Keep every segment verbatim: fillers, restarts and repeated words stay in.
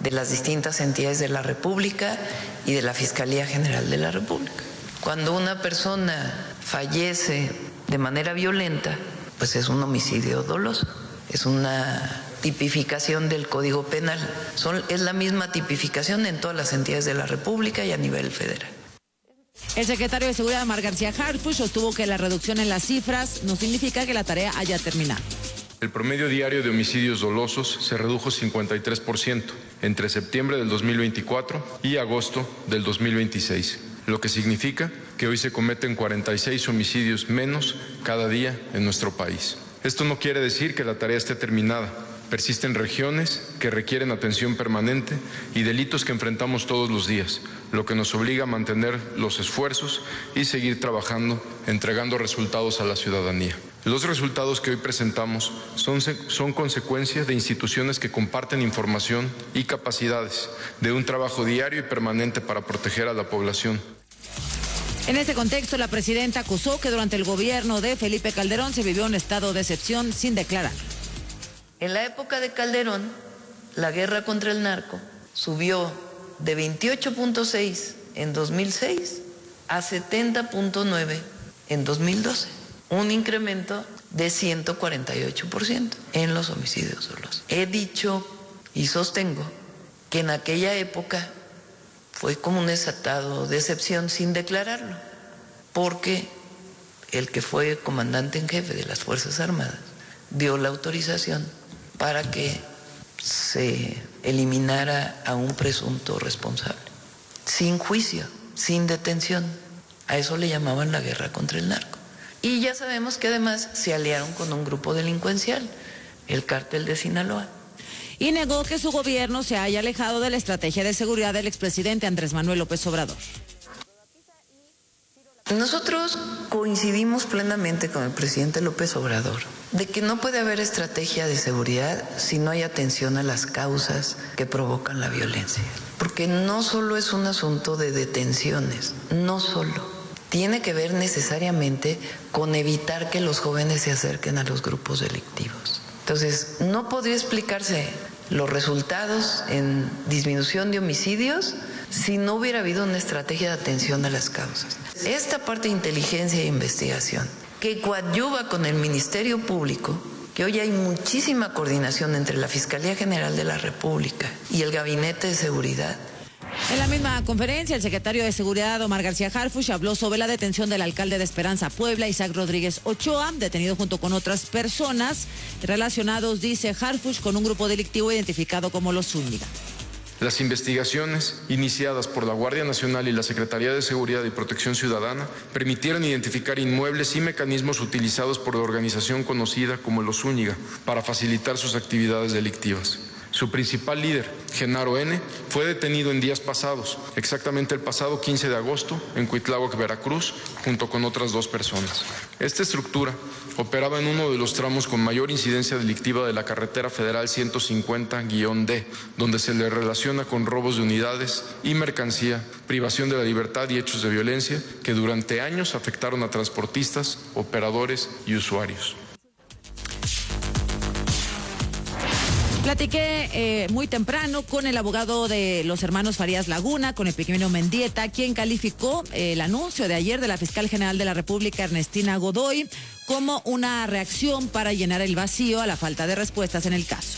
de las distintas entidades de la República y de la Fiscalía General de la República. Cuando una persona fallece de manera violenta, pues es un homicidio doloso, es una tipificación del Código Penal. Son, es la misma tipificación en todas las entidades de la República y a nivel federal. El secretario de Seguridad, Omar García Harfuch, sostuvo que la reducción en las cifras no significa que la tarea haya terminado. El promedio diario de homicidios dolosos se redujo cincuenta y tres por ciento entre septiembre del dos mil veinticuatro y agosto del dos mil veintiséis, lo que significa que hoy se cometen cuarenta y seis homicidios menos cada día en nuestro país. Esto no quiere decir que la tarea esté terminada. Persisten regiones que requieren atención permanente y delitos que enfrentamos todos los días, lo que nos obliga a mantener los esfuerzos y seguir trabajando, entregando resultados a la ciudadanía. Los resultados que hoy presentamos son, son consecuencia de instituciones que comparten información y capacidades, de un trabajo diario y permanente para proteger a la población. En este contexto, la presidenta acusó que durante el gobierno de Felipe Calderón se vivió un estado de excepción sin declarar. En la época de Calderón, la guerra contra el narco subió de veintiocho punto seis en dos mil seis a setenta punto nueve en dos mil doce, un incremento de ciento cuarenta y ocho por ciento en los homicidios dolosos. He dicho y sostengo que en aquella época fue como un estado de excepción sin declararlo, porque el que fue comandante en jefe de las Fuerzas Armadas dio la autorización para que se eliminara a un presunto responsable, sin juicio, sin detención. A eso le llamaban la guerra contra el narco. Y ya sabemos que además se aliaron con un grupo delincuencial, el Cártel de Sinaloa. Y negó que su gobierno se haya alejado de la estrategia de seguridad del expresidente Andrés Manuel López Obrador. Nosotros coincidimos plenamente con el presidente López Obrador de que no puede haber estrategia de seguridad si no hay atención a las causas que provocan la violencia. Porque no solo es un asunto de detenciones, no solo. Tiene que ver necesariamente con evitar que los jóvenes se acerquen a los grupos delictivos. Entonces, no podría explicarse los resultados en disminución de homicidios si no hubiera habido una estrategia de atención a las causas. Esta parte de inteligencia e investigación que coadyuva con el Ministerio Público, que hoy hay muchísima coordinación entre la Fiscalía General de la República y el Gabinete de Seguridad. En la misma conferencia, el secretario de Seguridad, Omar García Harfuch, habló sobre la detención del alcalde de Esperanza, Puebla, Isaac Rodríguez Ochoa, detenido junto con otras personas relacionados, dice Harfuch, con un grupo delictivo identificado como los Zúñiga. Las investigaciones iniciadas por la Guardia Nacional y la Secretaría de Seguridad y Protección Ciudadana permitieron identificar inmuebles y mecanismos utilizados por la organización conocida como los Zúñiga para facilitar sus actividades delictivas. Su principal líder, Genaro N., fue detenido en días pasados, exactamente el pasado quince de agosto, en Cuitláhuac, Veracruz, junto con otras dos personas. Esta estructura operaba en uno de los tramos con mayor incidencia delictiva de la carretera federal ciento cincuenta D, donde se le relaciona con robos de unidades y mercancía, privación de la libertad y hechos de violencia que durante años afectaron a transportistas, operadores y usuarios. Platiqué eh, muy temprano con el abogado de los hermanos Farías Laguna, con Epigmenio Mendieta, quien calificó eh, el anuncio de ayer de la fiscal general de la República, Ernestina Godoy, como una reacción para llenar el vacío a la falta de respuestas en el caso.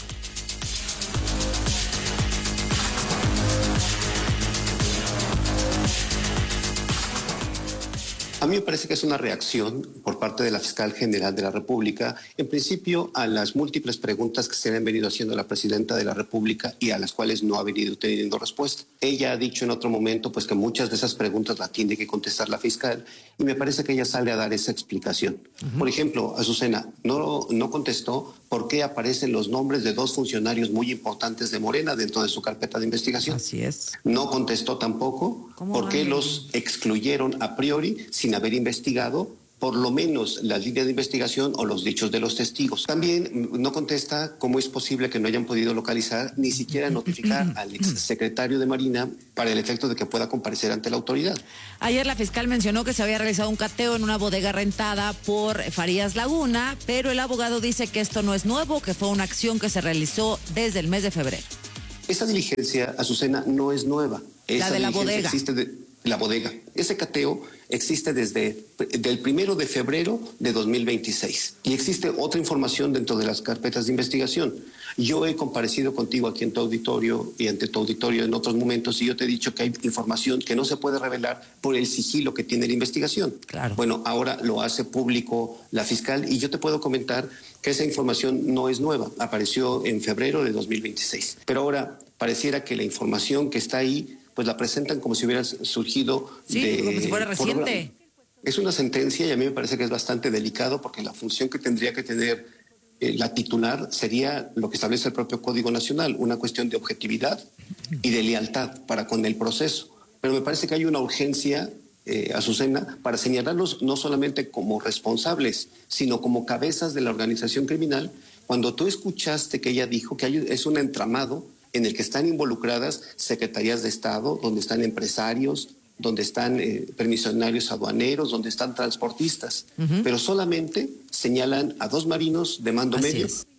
A mí me parece que es una reacción por parte de la fiscal general de la República, en principio a las múltiples preguntas que se le han venido haciendo a la presidenta de la República y a las cuales no ha venido teniendo respuesta. Ella ha dicho en otro momento pues que muchas de esas preguntas las tiene que contestar la fiscal y me parece que ella sale a dar esa explicación. Uh-huh. Por ejemplo, Azucena no, no contestó por qué aparecen los nombres de dos funcionarios muy importantes de Morena dentro de su carpeta de investigación. Así es. No contestó tampoco por qué los excluyeron a priori sin haber investigado por lo menos la línea de investigación o los dichos de los testigos. También no contesta cómo es posible que no hayan podido localizar ni siquiera notificar al exsecretario de Marina para el efecto de que pueda comparecer ante la autoridad. Ayer la fiscal mencionó que se había realizado un cateo en una bodega rentada por Farías Laguna, pero el abogado dice que esto no es nuevo, que fue una acción que se realizó desde el mes de febrero. Esa diligencia, Azucena, no es nueva. Esa la de la bodega. Existe de, la bodega. Ese cateo existe desde el primero de febrero de dos mil veintiséis. Y existe otra información dentro de las carpetas de investigación. Yo he comparecido contigo aquí en tu auditorio y ante tu auditorio en otros momentos, y yo te he dicho que hay información que no se puede revelar por el sigilo que tiene la investigación. Claro. Bueno, ahora lo hace público la fiscal, y yo te puedo comentar que esa información no es nueva, apareció en febrero de dos mil veintiséis. Pero ahora pareciera que la información que está ahí, pues la presentan como si hubiera surgido sí, de... como si fuera reciente. Es una sentencia y a mí me parece que es bastante delicado, porque la función que tendría que tener eh, la titular sería lo que establece el propio Código Nacional, una cuestión de objetividad y de lealtad para con el proceso. Pero me parece que hay una urgencia, eh, Azucena, para señalarlos no solamente como responsables, sino como cabezas de la organización criminal. Cuando tú escuchaste que ella dijo que hay, es un entramado en el que están involucradas secretarías de Estado, donde están empresarios, donde están eh, permisionarios aduaneros, donde están transportistas, uh-huh. pero solamente señalan a dos marinos de mando Así medio. Es.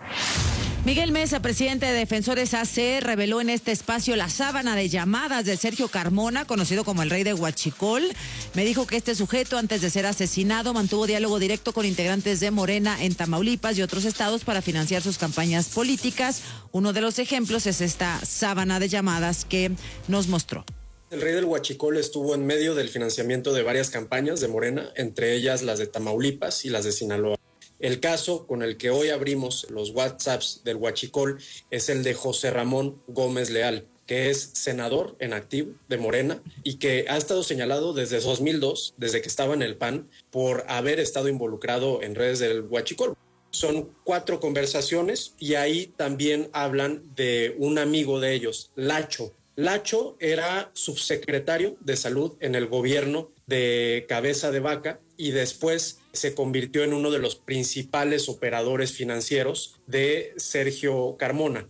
Miguel Mesa, presidente de Defensores A C, reveló en este espacio la sábana de llamadas de Sergio Carmona, conocido como el Rey de Huachicol. Me dijo que este sujeto, antes de ser asesinado, mantuvo diálogo directo con integrantes de Morena en Tamaulipas y otros estados para financiar sus campañas políticas. Uno de los ejemplos es esta sábana de llamadas que nos mostró. El Rey del Huachicol estuvo en medio del financiamiento de varias campañas de Morena, entre ellas las de Tamaulipas y las de Sinaloa. El caso con el que hoy abrimos los WhatsApps del Huachicol es el de José Ramón Gómez Leal, que es senador en activo de Morena y que ha estado señalado desde dos mil dos, desde que estaba en el P A N, por haber estado involucrado en redes del Huachicol. Son cuatro conversaciones y ahí también hablan de un amigo de ellos, Lacho. Lacho era subsecretario de Salud en el gobierno de Cabeza de Vaca y después se convirtió en uno de los principales operadores financieros de Sergio Carmona.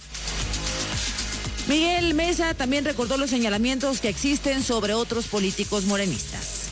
Miguel Mesa también recordó los señalamientos que existen sobre otros políticos morenistas.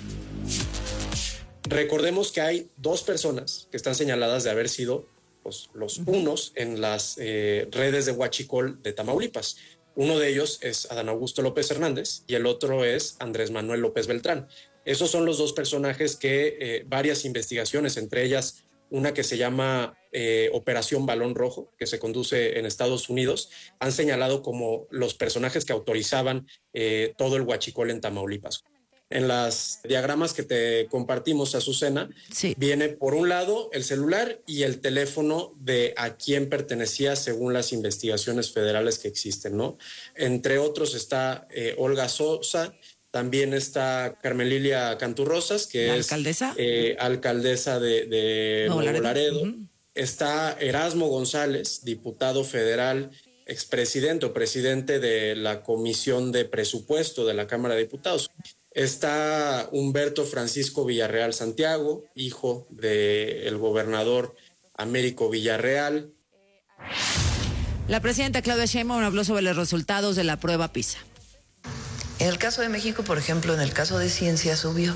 Recordemos que hay dos personas que están señaladas de haber sido pues, los unos en las eh, redes de Huachicol de Tamaulipas. Uno de ellos es Adán Augusto López Hernández y el otro es Andrés Manuel López Beltrán. Esos son los dos personajes que eh, varias investigaciones, entre ellas una que se llama eh, Operación Balón Rojo, que se conduce en Estados Unidos, han señalado como los personajes que autorizaban eh, todo el huachicol en Tamaulipas. En las diagramas que te compartimos, Azucena, sí. viene por un lado el celular y el teléfono de a quién pertenecía según las investigaciones federales que existen, ¿no? Entre otros está eh, Olga Sosa, también está Carmen Lilia Canturrosas, que ¿La es alcaldesa? Eh, alcaldesa de, de Nuevo Nuevo Laredo. Laredo. Uh-huh. Está Erasmo González, diputado federal, expresidente o presidente de la Comisión de Presupuesto de la Cámara de Diputados. Está Humberto Francisco Villarreal Santiago, hijo del gobernador Américo Villarreal. La presidenta Claudia Sheinbaum habló sobre los resultados de la prueba PISA. En el caso de México, por ejemplo, en el caso de ciencia subió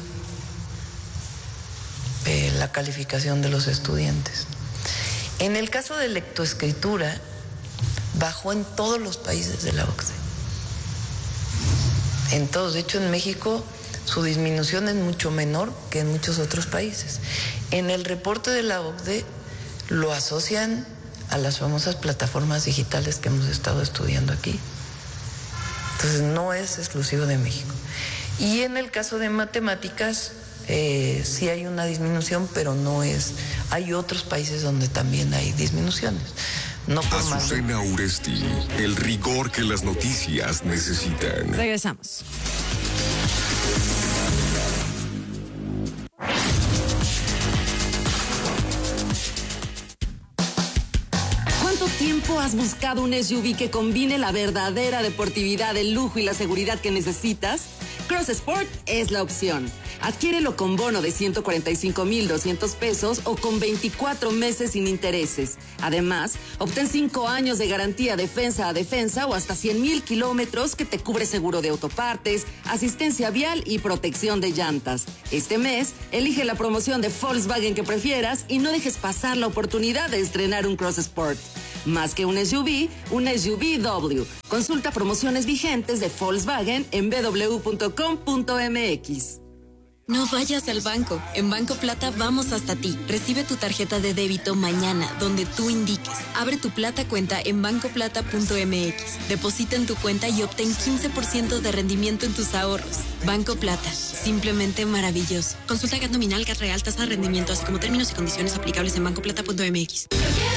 eh, la calificación de los estudiantes. En el caso de lectoescritura, bajó en todos los países de la O C D E. En todos. De hecho, en México su disminución es mucho menor que en muchos otros países. En el reporte de la O C D E lo asocian a las famosas plataformas digitales que hemos estado estudiando aquí. Entonces no es exclusivo de México. Y en el caso de matemáticas eh, sí hay una disminución, pero no es. Hay otros países donde también hay disminuciones. No por Azucena más. Uresti, el rigor que las noticias necesitan. Regresamos. ¿Cuánto tiempo has buscado un S U V que combine la verdadera deportividad, el lujo y la seguridad que necesitas? Cross Sport es la opción. Adquiérelo con bono de ciento cuarenta y cinco mil doscientos pesos o con veinticuatro meses sin intereses. Además, obtén cinco años de garantía defensa a defensa o hasta cien mil kilómetros que te cubre seguro de autopartes, asistencia vial y protección de llantas. Este mes, elige la promoción de Volkswagen que prefieras y no dejes pasar la oportunidad de estrenar un Cross Sport. Más que un S U V, un S U V W. Consulta promociones vigentes de Volkswagen en b w punto com punto m x. No vayas al banco. En Banco Plata vamos hasta ti. Recibe tu tarjeta de débito mañana, donde tú indiques. Abre tu Plata cuenta en banco plata punto m x. Deposita en tu cuenta y obtén quince por ciento de rendimiento en tus ahorros. Banco Plata. Simplemente maravilloso. Consulta G A T nominal, G A T real, tasa de rendimiento, así como términos y condiciones aplicables en banco plata punto m x.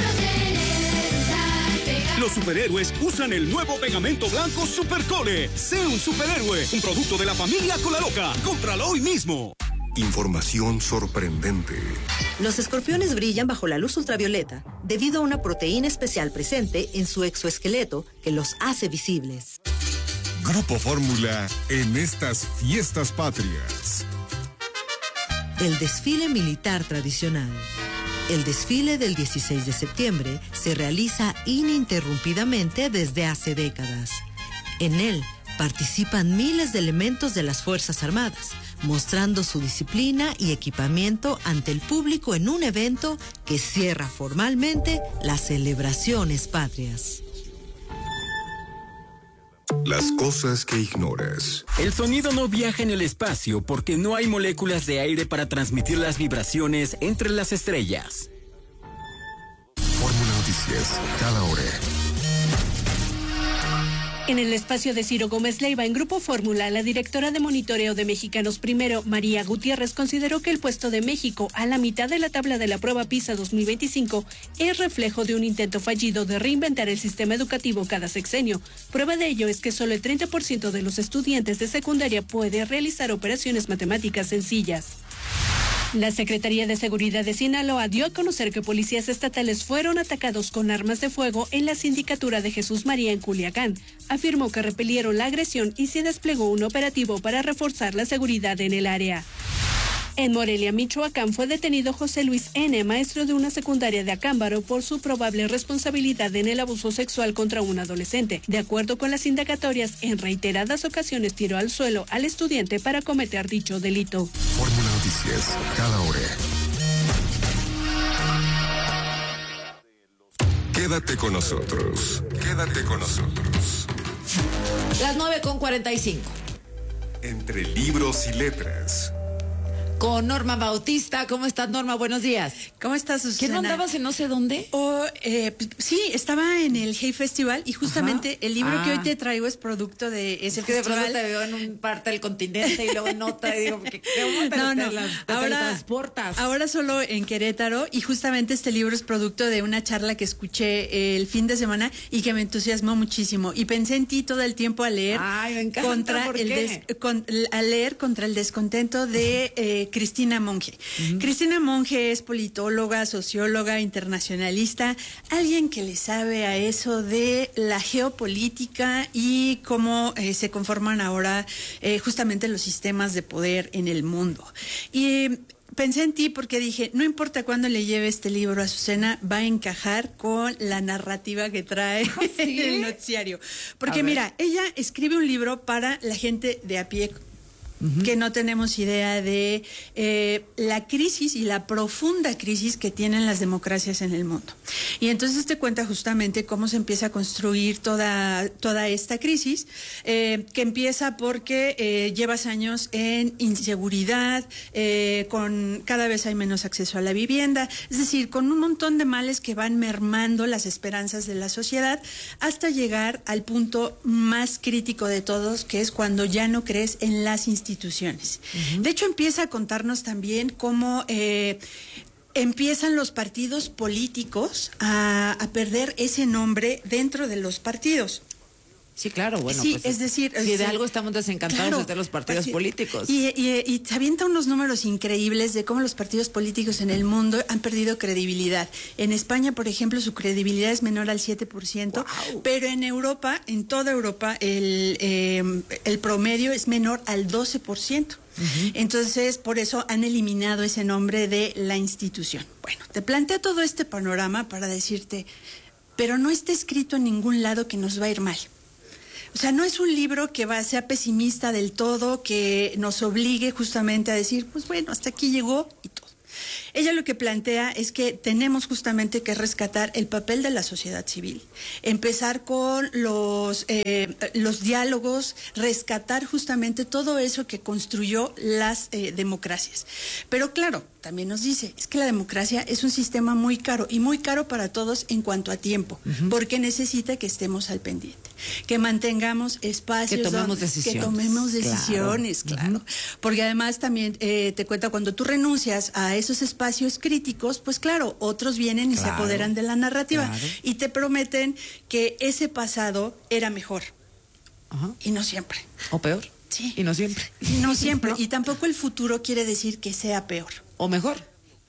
Los superhéroes usan el nuevo pegamento blanco Supercole. Sé un superhéroe, un producto de la familia Colaloca. Cómpralo hoy mismo. Información sorprendente. Los escorpiones brillan bajo la luz ultravioleta debido a una proteína especial presente en su exoesqueleto que los hace visibles. Grupo Fórmula en estas fiestas patrias. El desfile militar tradicional. El desfile del dieciséis de septiembre se realiza ininterrumpidamente desde hace décadas. En él participan miles de elementos de las Fuerzas Armadas, mostrando su disciplina y equipamiento ante el público en un evento que cierra formalmente las celebraciones patrias. Las cosas que ignoras. El sonido no viaja en el espacio porque no hay moléculas de aire para transmitir las vibraciones entre las estrellas. Fórmula Noticias, cada hora. En el espacio de Ciro Gómez Leiva, en Grupo Fórmula, la directora de monitoreo de Mexicanos Primero, María Gutiérrez, consideró que el puesto de México a la mitad de la tabla de la prueba PISA dos mil veinticinco es reflejo de un intento fallido de reinventar el sistema educativo cada sexenio. Prueba de ello es que solo el treinta por ciento de los estudiantes de secundaria puede realizar operaciones matemáticas sencillas. La Secretaría de Seguridad de Sinaloa dio a conocer que policías estatales fueron atacados con armas de fuego en la sindicatura de Jesús María en Culiacán. Afirmó que repelieron la agresión y se desplegó un operativo para reforzar la seguridad en el área. En Morelia, Michoacán, fue detenido José Luis N., maestro de una secundaria de Acámbaro, por su probable responsabilidad en el abuso sexual contra un adolescente. De acuerdo con las indagatorias, en reiteradas ocasiones tiró al suelo al estudiante para cometer dicho delito. Fórmula Noticias, cada hora. Quédate con nosotros. Quédate con nosotros. Las nueve con cuarenta y cinco. Entre libros y letras. Con Norma Bautista. ¿Cómo estás, Norma? Buenos días. ¿Cómo estás, Susana? ¿Qué no andabas en no sé dónde? Oh, eh, sí, estaba en el Hey Festival y justamente Ajá. el libro ah. que hoy te traigo es producto de ese es que festival. De pronto te veo en un parte del continente y luego en otra y digo, ¿qué, ¿cómo te, no, no. te, las, te ahora, transportas? Ahora solo en Querétaro y justamente este libro es producto de una charla que escuché el fin de semana y que me entusiasmó muchísimo y pensé en ti todo el tiempo a leer. Ay, me encanta. Contra ¿Por el qué? Des, con, a leer contra el descontento de eh, Cristina Monge. Uh-huh. Cristina Monge es politóloga, socióloga, internacionalista, alguien que le sabe a eso de la geopolítica y cómo eh, se conforman ahora eh, justamente los sistemas de poder en el mundo. Y pensé en ti porque dije, no importa cuándo le lleve este libro a Azucena, va a encajar con la narrativa que trae ¿Sí? en el noticiario. Porque mira, ella escribe un libro para la gente de a pie, Uh-huh. que no tenemos idea de eh, la crisis y la profunda crisis que tienen las democracias en el mundo. Y entonces te cuenta justamente cómo se empieza a construir toda, toda esta crisis, eh, que empieza porque eh, llevas años en inseguridad, eh, con cada vez hay menos acceso a la vivienda, es decir, con un montón de males que van mermando las esperanzas de la sociedad hasta llegar al punto más crítico de todos, que es cuando ya no crees en las instituciones. instituciones. Uh-huh. De hecho, empieza a contarnos también cómo eh, empiezan los partidos políticos a, a perder ese nombre dentro de los partidos. Sí, claro, bueno, sí, pues es decir, si es, de algo estamos desencantados claro, es de los partidos así, políticos. Y, y, y se avienta unos números increíbles de cómo los partidos políticos en el mundo han perdido credibilidad. En España, por ejemplo, su credibilidad es menor al siete por ciento, wow. pero en Europa, en toda Europa, el, eh, el promedio es menor al doce por ciento. Uh-huh. Entonces, por eso han eliminado ese nombre de la institución. Bueno, te planteo todo este panorama para decirte, pero no está escrito en ningún lado que nos va a ir mal. O sea, no es un libro que va, sea pesimista del todo, que nos obligue justamente a decir, pues bueno, hasta aquí llegó y todo. Ella lo que plantea es que tenemos justamente que rescatar el papel de la sociedad civil, empezar con los, eh, los diálogos, rescatar justamente todo eso que construyó las eh, democracias. Pero claro, también nos dice, es que la democracia es un sistema muy caro y muy caro para todos en cuanto a tiempo, uh-huh. porque necesita que estemos al pendiente, que mantengamos espacios, que tomemos donde, decisiones, que tomemos decisiones, claro, claro. Uh-huh. Porque además también eh, te cuenta, cuando tú renuncias a esos espacios críticos, pues claro, otros vienen y claro, se apoderan de la narrativa claro. y te prometen que ese pasado era mejor, uh-huh. y no siempre. O peor. Sí. Y no siempre. Y no siempre. ¿No? Y tampoco el futuro quiere decir que sea peor. O mejor.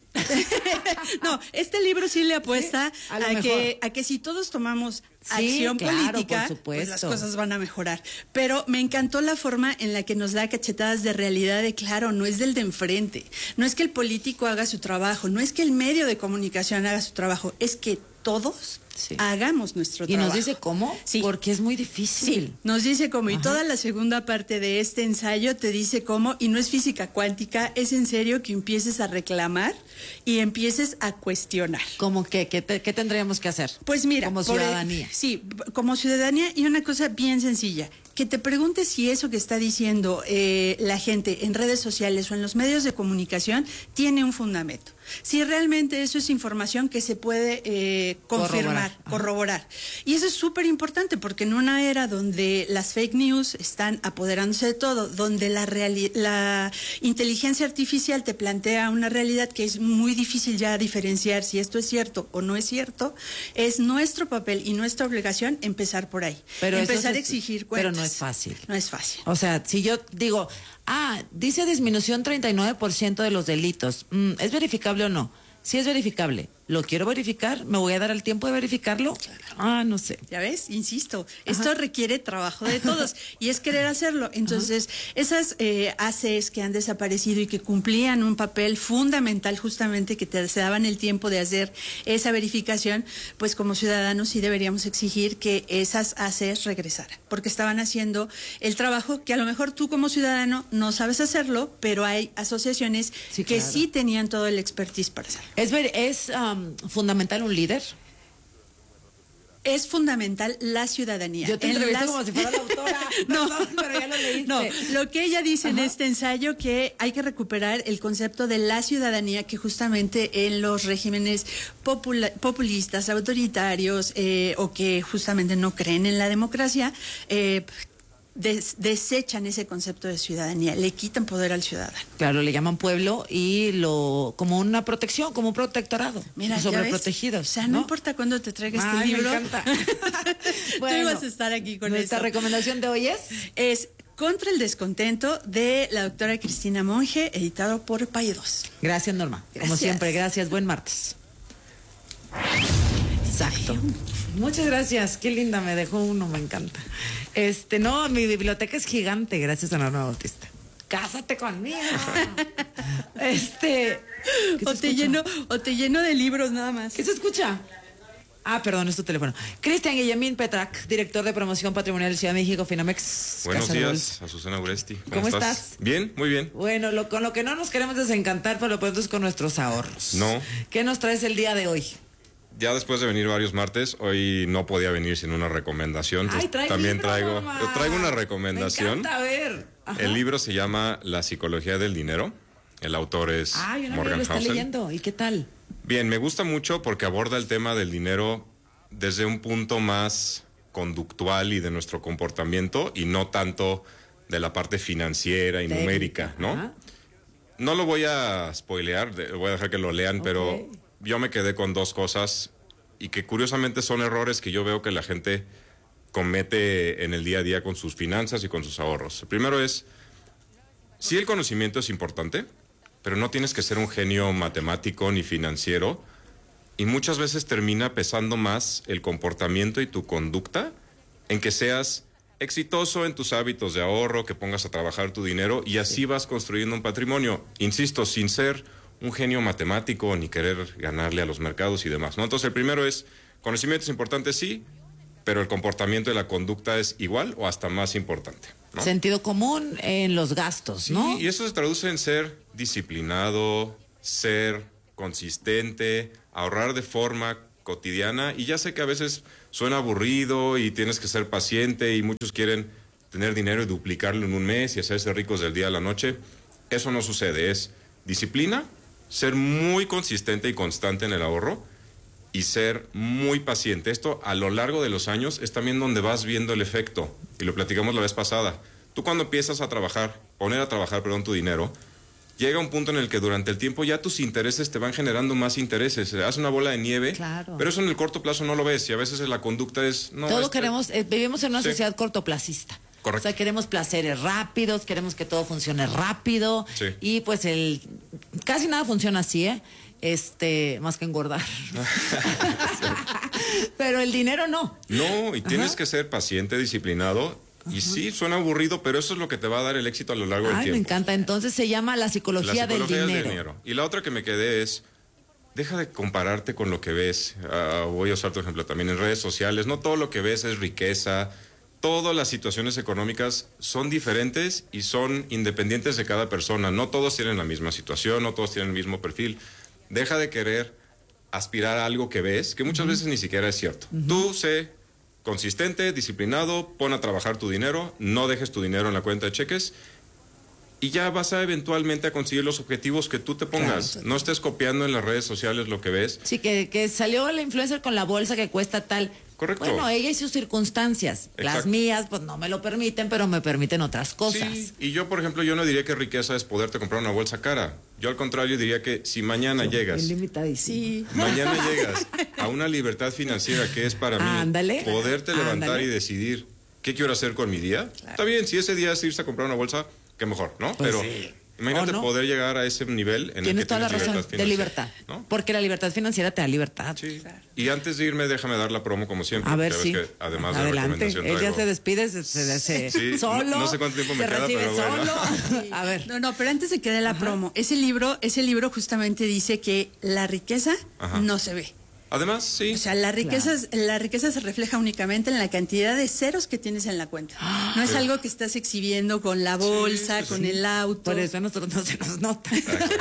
No, este libro sí le apuesta sí, a, a que a que si todos tomamos sí, acción claro, política, pues las cosas van a mejorar. Pero me encantó la forma en la que nos da cachetadas de realidad de claro, no es del de enfrente, no es que el político haga su trabajo, no es que el medio de comunicación haga su trabajo, es que todos sí. hagamos nuestro y trabajo. ¿Y nos dice cómo? Sí. Porque es muy difícil. Sí, nos dice cómo. Ajá. Y toda la segunda parte de este ensayo te dice cómo, y no es física cuántica, es en serio que empieces a reclamar y empieces a cuestionar. ¿Cómo qué? ¿Qué, te, qué tendríamos que hacer? Pues mira. Como ciudadanía. El, sí, como ciudadanía, y una cosa bien sencilla. Que te preguntes si eso que está diciendo eh, la gente en redes sociales o en los medios de comunicación tiene un fundamento. Si realmente eso es información que se puede eh, confirmar, corroborar. corroborar. Y eso es súper importante porque en una era donde las fake news están apoderándose de todo, donde la, reali- la inteligencia artificial te plantea una realidad que es muy difícil ya diferenciar si esto es cierto o no es cierto, es nuestro papel y nuestra obligación empezar por ahí. Pero empezar es, a exigir cuentas. Pero no es fácil. No es fácil. O sea, si yo digo, ah, dice disminución treinta y nueve por ciento de los delitos, mm, ¿es verificable o no? Si es verificable, ¿lo quiero verificar? ¿Me voy a dar el tiempo de verificarlo? Claro. Ah, no sé. Ya ves, insisto, Ajá. esto requiere trabajo de todos y es querer hacerlo. Entonces, Ajá. esas eh, A C Es que han desaparecido y que cumplían un papel fundamental justamente que te se daban el tiempo de hacer esa verificación, pues como ciudadanos sí deberíamos exigir que esas A C Es regresaran, porque estaban haciendo el trabajo que a lo mejor tú como ciudadano no sabes hacerlo, pero hay asociaciones sí, que claro. sí tenían todo el expertise para hacerlo. ¿Es, ver, es um, fundamental un líder? Es fundamental la ciudadanía. Yo te entrevisto las... como si fuera la autora. no, Perdón, pero ya lo leíste. No, lo que ella dice Ajá. en este ensayo, que hay que recuperar el concepto de la ciudadanía, que justamente en los regímenes popula- populistas, autoritarios, eh, o que justamente no creen en la democracia, eh, Des, desechan ese concepto de ciudadanía, le quitan poder al ciudadano. Claro, le llaman pueblo y lo como una protección, como un protectorado. Mira, sobreprotegidos. O sea, no, ¿no? importa cuándo te traiga este Ay, libro. Me encanta. Bueno, tú ibas a estar aquí con nuestra eso. recomendación de hoy es es Contra el descontento, de la doctora Cristina Monge, editado por Paidós. Gracias, Norma. Gracias. Como siempre, gracias. Buen martes. Exacto. Muchas gracias, qué linda, me dejó uno, me encanta. Este, no, mi biblioteca es gigante, gracias a Norma Bautista. Cásate conmigo. Este, o te lleno, o te lleno de libros nada más. ¿Qué se escucha? Ah, perdón, es tu teléfono. Cristian Guillemín Petrac, director de promoción patrimonial de Ciudad de México, Finamex. Buenos Casa días, Azucena Uresti. ¿Cómo, ¿Cómo estás? estás? Bien, muy bien. Bueno, lo, con lo que no nos queremos desencantar, pero lo podemos con nuestros ahorros. No. ¿Qué nos traes el día de hoy? Ya después de venir varios martes, hoy no podía venir sin una recomendación. Ay, trae también libro, traigo, mamá. yo traigo una recomendación. Me encanta, a ver. Ajá. El libro se llama La psicología del dinero. El autor es Ay, una Morgan lo está Housel. leyendo. ¿Y qué tal? Bien, me gusta mucho porque aborda el tema del dinero desde un punto más conductual y de nuestro comportamiento y no tanto de la parte financiera y Técnica. numérica, ¿no? Ajá. No lo voy a spoilear, voy a dejar que lo lean, okay. pero yo me quedé con dos cosas y que curiosamente son errores que yo veo que la gente comete en el día a día con sus finanzas y con sus ahorros. El primero es, sí, el conocimiento es importante, pero no tienes que ser un genio matemático ni financiero, y muchas veces termina pesando más el comportamiento y tu conducta en que seas exitoso en tus hábitos de ahorro, que pongas a trabajar tu dinero y así vas construyendo un patrimonio, insisto, sin ser un genio matemático ni querer ganarle a los mercados y demás, ¿no? Entonces el primero es, conocimiento es importante, sí, pero el comportamiento y la conducta es igual o hasta más importante, ¿no? Sentido común en los gastos, ¿no? Sí, y eso se traduce en ser disciplinado, ser consistente, ahorrar de forma cotidiana, y ya sé que a veces suena aburrido y tienes que ser paciente y muchos quieren tener dinero y duplicarlo en un mes y hacerse ricos del día a la noche. Eso no sucede, es disciplina, ser muy consistente y constante en el ahorro y ser muy paciente. Esto a lo largo de los años es también donde vas viendo el efecto, y lo platicamos la vez pasada. Tú cuando empiezas a trabajar, poner a trabajar, perdón, tu dinero, llega un punto en el que durante el tiempo ya tus intereses te van generando más intereses. Se hace una bola de nieve, claro. Pero eso en el corto plazo no lo ves, y a veces la conducta es... No, Todo este... queremos, eh, vivimos en una Sí. sociedad cortoplacista. Correcto. O sea, queremos placeres rápidos, queremos que todo funcione rápido. Sí. Y pues el casi nada funciona así, ¿eh? Este, más que engordar. Pero el dinero no. No, y tienes Ajá. que ser paciente, disciplinado. Y sí, suena aburrido, pero eso es lo que te va a dar el éxito a lo largo del Ay, tiempo. me encanta. Entonces se llama la psicología, La psicología del, del dinero. dinero. Y la otra que me quedé es, deja de compararte con lo que ves. Uh, voy a usar tu ejemplo también en redes sociales. No todo lo que ves es riqueza. Todas las situaciones económicas son diferentes y son independientes de cada persona. No todos tienen la misma situación, no todos tienen el mismo perfil. Deja de querer aspirar a algo que ves, que muchas uh-huh. veces ni siquiera es cierto. Uh-huh. Tú sé consistente, disciplinado, pon a trabajar tu dinero, no dejes tu dinero en la cuenta de cheques y ya vas a eventualmente a conseguir los objetivos que tú te pongas. Claro. No estés copiando en las redes sociales lo que ves. Sí, que, que salió la influencer con la bolsa que cuesta tal. Correcto. Bueno, ella y sus circunstancias. Exacto. Las mías, pues no me lo permiten, pero me permiten otras cosas. Sí, y yo, por ejemplo, yo no diría que riqueza es poderte comprar una bolsa cara. Yo, al contrario, diría que si mañana sí, llegas... Sí. Mañana llegas a una libertad financiera que es para mí Ándale. poderte levantar Ándale. y decidir qué quiero hacer con mi día. Claro. Está bien, si ese día es irse a comprar una bolsa, qué mejor, ¿no? Pues pero... sí. Imagínate no? poder llegar a ese nivel en tienes el que toda tienes la razón, libertad financiera, de libertad, ¿no? Porque la libertad financiera te da libertad. Sí. Claro. Y antes de irme, déjame dar la promo como siempre. A ver, ya sí. ves que además Adelante. de la recomendación Ella traigo... se despide, se, se, se sí, solo. No, no sé cuánto tiempo me se queda, recibe pero bueno. solo. A ver. No, no, pero antes de que dé la Ajá. promo, ese libro, ese libro justamente dice que la riqueza Ajá. no se ve. Además, sí. O sea, la riqueza, claro. la riqueza se refleja únicamente en la cantidad de ceros que tienes en la cuenta. No es sí. algo que estás exhibiendo con la bolsa, sí, con sí. el auto. Por eso a nosotros no se nos nota.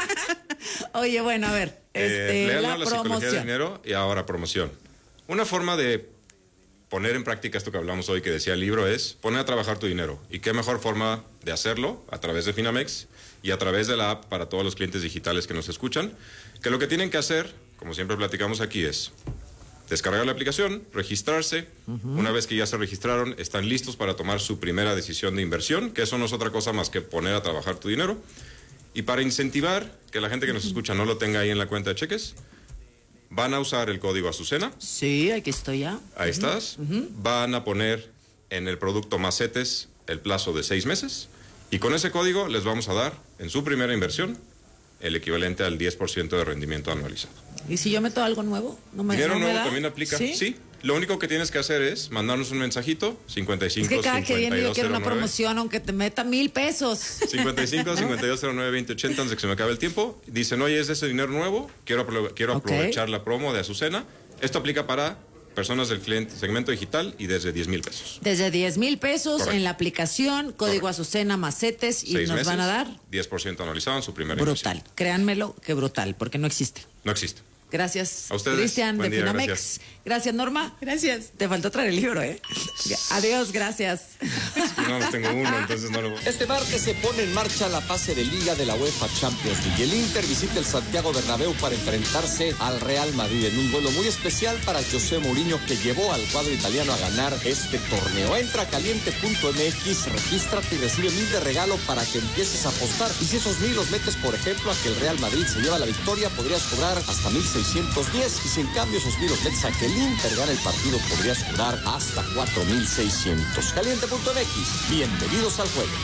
Oye, bueno, a ver, este, eh, la, la promoción. Psicología del dinero y ahora promoción. Una forma de poner en práctica esto que hablamos hoy, que decía el libro, es poner a trabajar tu dinero. ¿Y qué mejor forma de hacerlo? A través de Finamex y a través de la app para todos los clientes digitales que nos escuchan, que lo que tienen que hacer, como siempre platicamos aquí, es descargar la aplicación, registrarse. Uh-huh. Una vez que ya se registraron, están listos para tomar su primera decisión de inversión, que eso no es otra cosa más que poner a trabajar tu dinero. Y para incentivar que la gente que nos escucha no lo tenga ahí en la cuenta de cheques, van a usar el código Azucena. Sí, aquí estoy ya. Ahí uh-huh. estás. Uh-huh. Van a poner en el producto Macetes el plazo de seis meses. Y con ese código les vamos a dar, en su primera inversión, el equivalente al diez por ciento de rendimiento anualizado. ¿Y si yo meto algo nuevo? ¿No me, Dinero no nuevo me da? también aplica. ¿Sí? Sí. Lo único que tienes que hacer es mandarnos un mensajito, cincuenta y cinco, es que cada que viene yo quiero una cero nueve, promoción, aunque te meta mil pesos. cincuenta y cinco, cincuenta y dos, cero nueve, veinte, ochenta, antes de que se me acabe el tiempo. Dicen, oye, es de ese dinero nuevo, quiero, apro- quiero okay. aprovechar la promo de Azucena. Esto aplica para personas del cliente segmento digital y desde diez mil pesos. Desde diez mil pesos Correcto. En la aplicación, código Correcto. Azucena, Macetes, y Seis nos meses, van a dar... diez por ciento anualizado en su primera Brutal. inversión. Créanmelo que brutal, porque no existe. No existe. Gracias, a ustedes. Cristian, de día, Finamex. Gracias. gracias, Norma. Gracias. Te faltó traer el libro, ¿eh? Adiós, gracias. No, pues tengo uno, entonces no lo voy. Este martes se pone en marcha la fase de Liga de la UEFA Champions League. El Inter visita el Santiago Bernabéu para enfrentarse al Real Madrid en un vuelo muy especial para José Mourinho, que llevó al cuadro italiano a ganar este torneo. Entra a caliente punto m x, regístrate y recibe mil de regalo para que empieces a apostar. Y si esos mil los metes, por ejemplo, a que el Real Madrid se lleva la victoria, podrías cobrar hasta mil seiscientos diez. Y si en cambio esos mil los metes a que el Inter gane el partido, podrías cobrar hasta cuatro mil seiscientos. caliente punto m x. Bienvenidos al juego.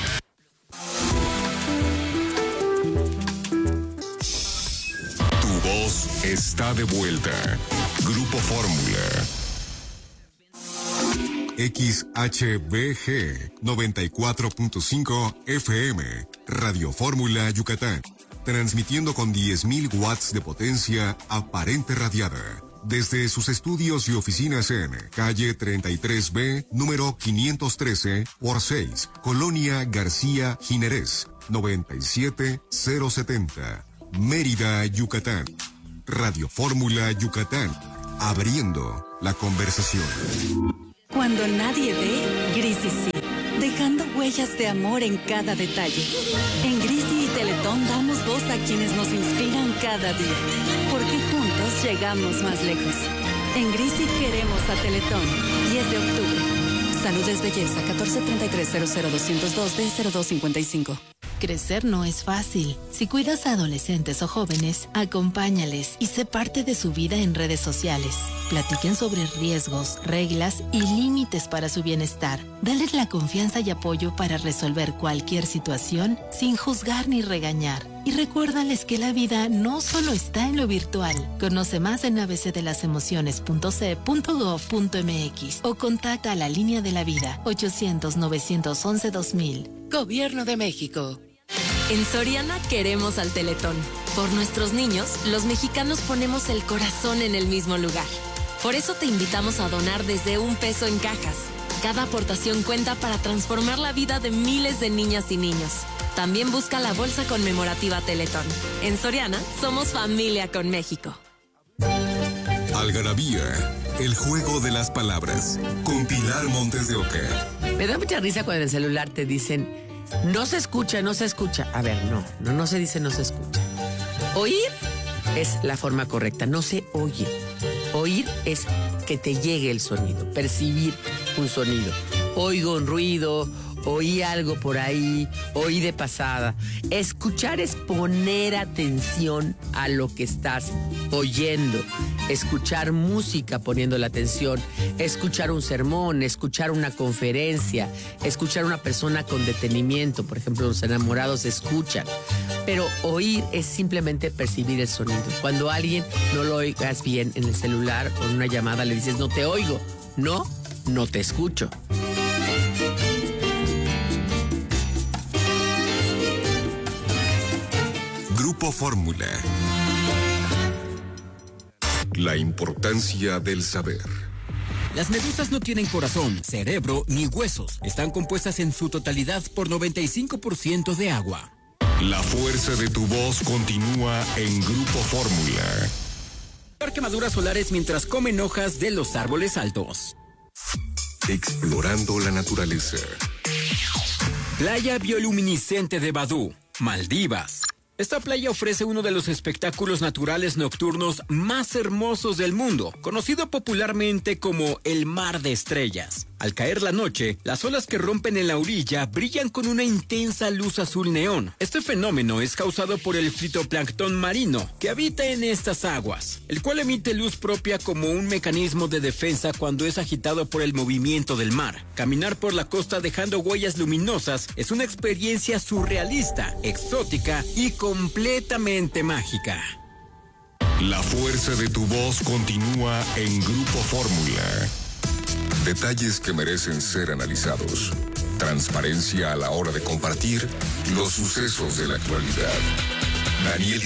Tu voz está de vuelta. Grupo Fórmula. X H B G noventa y cuatro punto cinco F M. Radio Fórmula Yucatán. Transmitiendo con diez mil watts de potencia aparente radiada. Desde sus estudios y oficinas en calle treinta y tres B, número quinientos trece por seis, Colonia García Jiménez, noventa y siete mil setenta, Mérida, Yucatán. Radio Fórmula Yucatán, abriendo la conversación. Cuando nadie ve, Grisi sí, dejando huellas de amor en cada detalle. En Grisi y Teletón damos voz a quienes nos inspiran cada día, porque juntos llegamos más lejos. En Grisi queremos a Teletón. diez de octubre. Salud es belleza. catorce treinta y tres cero cero doscientos dos D cero dos cincuenta y cinco. Crecer no es fácil. Si cuidas a adolescentes o jóvenes, acompáñales y sé parte de su vida en redes sociales. Platiquen sobre riesgos, reglas y límites para su bienestar. Dale la confianza y apoyo para resolver cualquier situación sin juzgar ni regañar. Y recuérdales que la vida no solo está en lo virtual. Conoce más en a b c de las emociones punto c punto gov punto m x o contacta a la línea de la vida ochocientos novecientos once dos mil. Gobierno de México. En Soriana queremos al Teletón. Por nuestros niños, los mexicanos ponemos el corazón en el mismo lugar. Por eso te invitamos a donar desde un peso en cajas. Cada aportación cuenta para transformar la vida de miles de niñas y niños. También busca la bolsa conmemorativa Teletón. En Soriana, somos familia con México. Algarabía, el juego de las palabras, con Pilar Montes de Oca. Me da mucha risa cuando en el celular te dicen, no se escucha, no se escucha. A ver, no, no, no se dice no se escucha. Oír es la forma correcta, no se oye. Oír es que te llegue el sonido, percibir un sonido. Oigo un ruido, oí algo por ahí, oí de pasada. Escuchar es poner atención a lo que estás oyendo. Escuchar música poniendo la atención. Escuchar un sermón, escuchar una conferencia, escuchar a una persona con detenimiento. Por ejemplo, los enamorados escuchan. Pero oír es simplemente percibir el sonido. Cuando a alguien no lo oigas bien en el celular o en una llamada le dices, no te oigo. No, no te escucho. Grupo Fórmula. La importancia del saber. Las medusas no tienen corazón, cerebro ni huesos. Están compuestas en su totalidad por noventa y cinco por ciento de agua. La fuerza de tu voz continúa en Grupo Fórmula. Quemaduras solares mientras comen hojas de los árboles altos. Explorando la naturaleza. Playa bioluminiscente de Badú, Maldivas. Esta playa ofrece uno de los espectáculos naturales nocturnos más hermosos del mundo, conocido popularmente como el Mar de Estrellas. Al caer la noche, las olas que rompen en la orilla brillan con una intensa luz azul neón. Este fenómeno es causado por el fitoplancton marino, que habita en estas aguas, el cual emite luz propia como un mecanismo de defensa cuando es agitado por el movimiento del mar. Caminar por la costa dejando huellas luminosas es una experiencia surrealista, exótica y completamente mágica. La fuerza de tu voz continúa en Grupo Fórmula. Detalles que merecen ser analizados. Transparencia a la hora de compartir los sucesos de la actualidad. Daniel